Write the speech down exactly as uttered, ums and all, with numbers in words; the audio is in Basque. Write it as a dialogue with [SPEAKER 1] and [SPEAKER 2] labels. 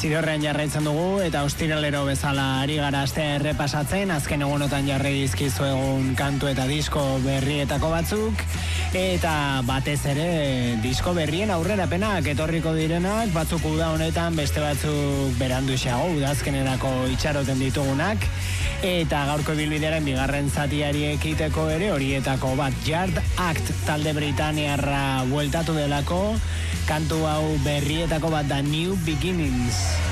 [SPEAKER 1] Zidorrean jarraitzen dugu eta ostiralero bezala ari gara astea errepasatzen, azken egunotan jarri dizkizu egun kantu eta disko berrietako batzuk, eta batez ere disko berrien aurrerapenak etorriko direnak, batzuk uda honetan, beste batzuk beranduxeago, udazkenerako itxaroten ditugunak, eta gaurko bilbidearen bigarren zatiari ekiteko ere horietako bat, Yard Act talde Britaniarra bueltatu delako, kantu hau berrietako bat da New Beginnings.